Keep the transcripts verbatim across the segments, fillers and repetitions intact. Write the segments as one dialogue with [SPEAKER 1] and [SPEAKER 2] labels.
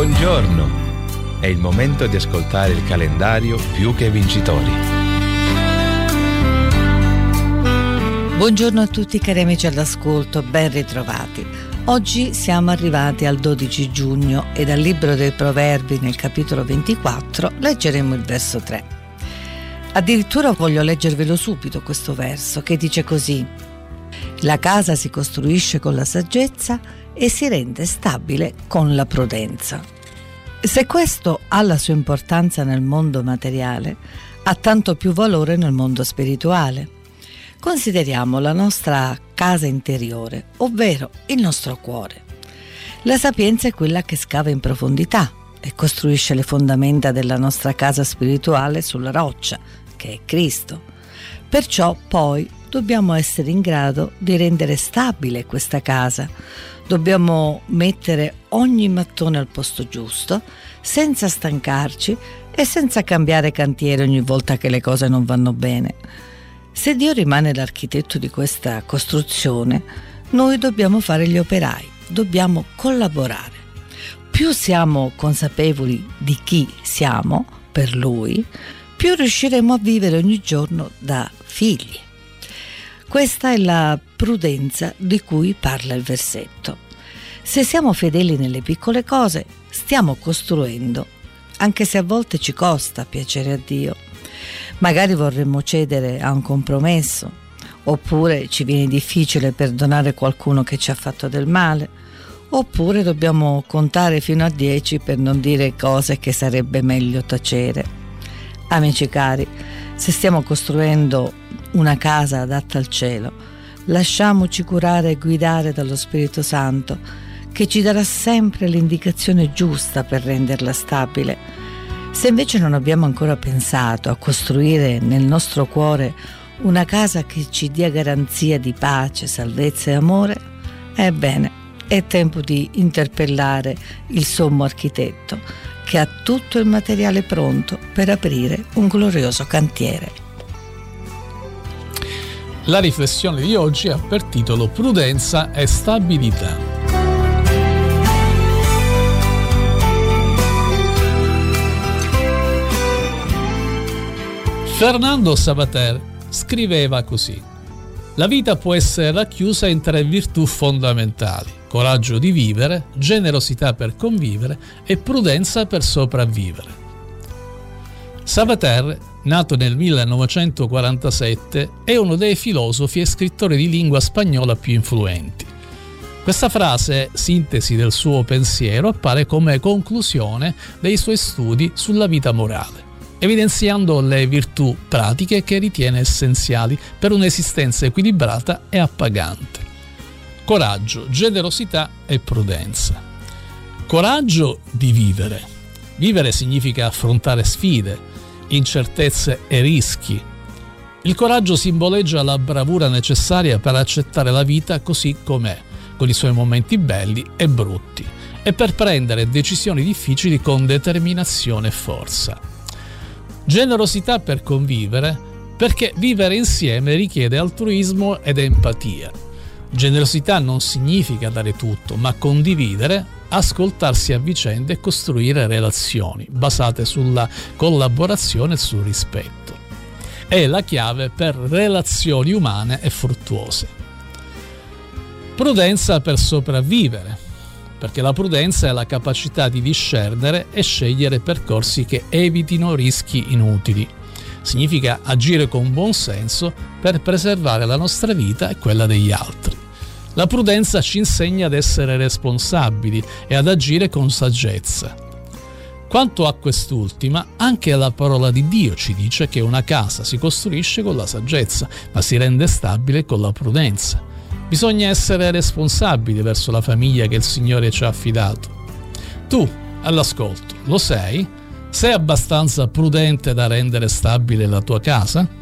[SPEAKER 1] Buongiorno! È il momento di ascoltare il calendario Più che Vincitori.
[SPEAKER 2] Buongiorno a tutti cari amici all'ascolto, ben ritrovati. Oggi siamo arrivati al dodici giugno e dal libro dei Proverbi nel capitolo ventiquattro leggeremo il verso tre. Addirittura voglio leggervelo subito questo verso che dice così: la casa si costruisce con la saggezza e si rende stabile con la prudenza. Se questo ha la sua importanza nel mondo materiale, ha tanto più valore nel mondo spirituale. Consideriamo la nostra casa interiore, ovvero il nostro cuore. La sapienza è quella che scava in profondità e costruisce le fondamenta della nostra casa spirituale sulla roccia, che è Cristo. Perciò poi dobbiamo essere in grado di rendere stabile questa casa. Dobbiamo mettere ogni mattone al posto giusto, senza stancarci e senza cambiare cantiere ogni volta che le cose non vanno bene. Se Dio rimane l'architetto di questa costruzione, noi dobbiamo fare gli operai, dobbiamo collaborare. Più siamo consapevoli di chi siamo per Lui, più riusciremo a vivere ogni giorno da figli. Questa è la prudenza di cui parla il versetto. Se siamo fedeli nelle piccole cose, stiamo costruendo, anche se a volte ci costa piacere a Dio. Magari vorremmo cedere a un compromesso, oppure ci viene difficile perdonare qualcuno che ci ha fatto del male, oppure dobbiamo contare fino a dieci per non dire cose che sarebbe meglio tacere. Amici cari, se stiamo costruendo una casa adatta al cielo, lasciamoci curare e guidare dallo Spirito Santo, che ci darà sempre l'indicazione giusta per renderla stabile. Se invece non abbiamo ancora pensato a costruire nel nostro cuore una casa che ci dia garanzia di pace, salvezza e amore, ebbene, è tempo di interpellare il sommo architetto che ha tutto il materiale pronto per aprire un glorioso cantiere.
[SPEAKER 3] La riflessione di oggi ha per titolo Prudenza e stabilità. Fernando Savater scriveva così: la vita può essere racchiusa in tre virtù fondamentali: coraggio di vivere, generosità per convivere e prudenza per sopravvivere. Savater, nato nel millenovecentoquarantasette, è uno dei filosofi e scrittori di lingua spagnola più influenti. Questa frase, sintesi del suo pensiero, appare come conclusione dei suoi studi sulla vita morale, evidenziando le virtù pratiche che ritiene essenziali per un'esistenza equilibrata e appagante: coraggio, generosità e prudenza. Coraggio di vivere. Vivere significa affrontare sfide, incertezze e rischi. Il coraggio simboleggia la bravura necessaria per accettare la vita così com'è, con i suoi momenti belli e brutti, e per prendere decisioni difficili con determinazione e forza. Generosità per convivere, perché vivere insieme richiede altruismo ed empatia. Generosità non significa dare tutto, ma condividere, ascoltarsi a vicenda e costruire relazioni basate sulla collaborazione e sul rispetto. È la chiave per relazioni umane e fruttuose. Prudenza per sopravvivere, perché la prudenza è la capacità di discernere e scegliere percorsi che evitino rischi inutili. Significa agire con buon senso per preservare la nostra vita e quella degli altri. La prudenza ci insegna ad essere responsabili e ad agire con saggezza. Quanto a quest'ultima, anche la parola di Dio ci dice che una casa si costruisce con la saggezza, ma si rende stabile con la prudenza. Bisogna essere responsabili verso la famiglia che il Signore ci ha affidato. Tu, all'ascolto, lo sei? Sei abbastanza prudente da rendere stabile la tua casa?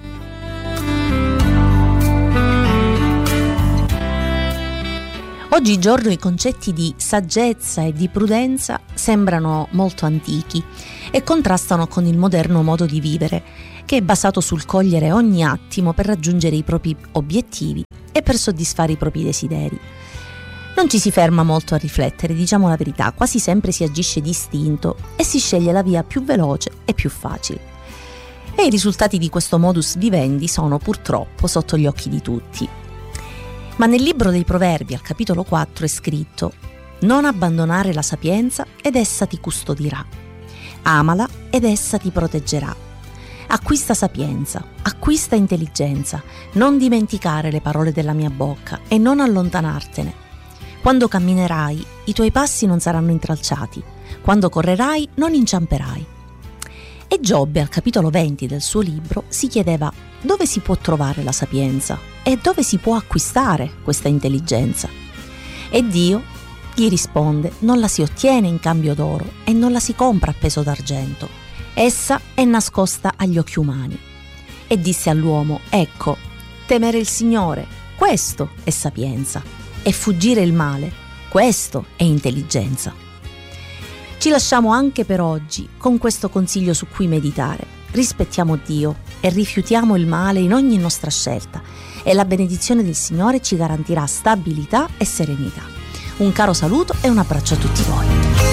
[SPEAKER 4] Oggigiorno i concetti di saggezza e di prudenza sembrano molto antichi e contrastano con il moderno modo di vivere, che è basato sul cogliere ogni attimo per raggiungere i propri obiettivi e per soddisfare i propri desideri. Non ci si ferma molto a riflettere, diciamo la verità, quasi sempre si agisce di istinto e si sceglie la via più veloce e più facile. E i risultati di questo modus vivendi sono purtroppo sotto gli occhi di tutti. Ma nel libro dei Proverbi, al capitolo quattro, è scritto: non abbandonare la sapienza ed essa ti custodirà. Amala ed essa ti proteggerà. Acquista sapienza, acquista intelligenza, non dimenticare le parole della mia bocca e non allontanartene. Quando camminerai, i tuoi passi non saranno intralciati, quando correrai non inciamperai. E Giobbe, al capitolo venti del suo libro, si chiedeva dove si può trovare la sapienza e dove si può acquistare questa intelligenza. E Dio gli risponde: non la si ottiene in cambio d'oro e non la si compra a peso d'argento. Essa è nascosta agli occhi umani. E disse all'uomo: ecco, temere il Signore, questo è sapienza, e fuggire il male, questo è intelligenza. Ci lasciamo anche per oggi con questo consiglio su cui meditare. Rispettiamo Dio e rifiutiamo il male in ogni nostra scelta, e la benedizione del Signore ci garantirà stabilità e serenità. Un caro saluto e un abbraccio a tutti voi.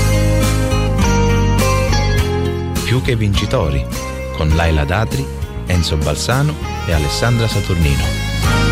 [SPEAKER 1] Più che vincitori, con Laila Datri, Enzo Balsano e Alessandra Saturnino.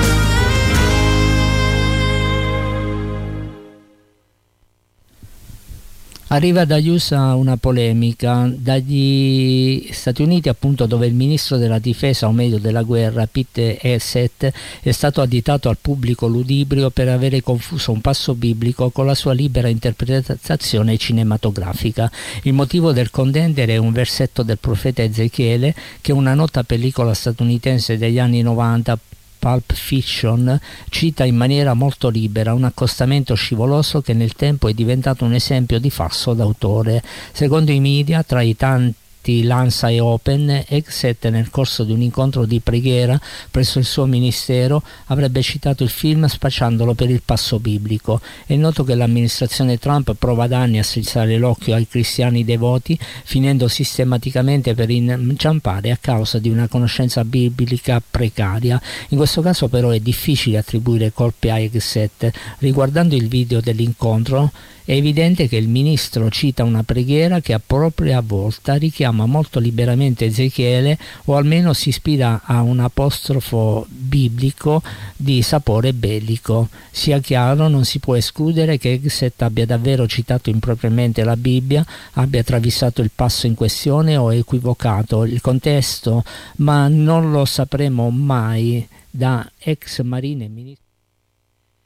[SPEAKER 5] Arriva dagli U S A una polemica dagli Stati Uniti, appunto, dove il ministro della difesa, o meglio della guerra, Pete Hegseth, è stato additato al pubblico ludibrio per avere confuso un passo biblico con la sua libera interpretazione cinematografica. Il motivo del contendere è un versetto del profeta Ezechiele che una nota pellicola statunitense degli anni novanta, Pulp Fiction, cita in maniera molto libera, un accostamento scivoloso che nel tempo è diventato un esempio di falso d'autore. Secondo i media, tra i tanti Lanza e Open, Hegseth, nel corso di un incontro di preghiera presso il suo ministero, avrebbe citato il film spacciandolo per il passo biblico. È noto che l'amministrazione Trump prova da anni a strizzare l'occhio ai cristiani devoti, finendo sistematicamente per inciampare a causa di una conoscenza biblica precaria. In questo caso però è difficile attribuire colpe a Hegseth. Riguardando il video dell'incontro, è evidente che il ministro cita una preghiera che a propria volta richiama molto liberamente Ezechiele, o almeno si ispira a un apostrofo biblico di sapore bellico. Sia chiaro, non si può escludere che Hegseth abbia davvero citato impropriamente la Bibbia, abbia travisato il passo in questione o equivocato il contesto, ma non lo sapremo mai. Da ex marine ministro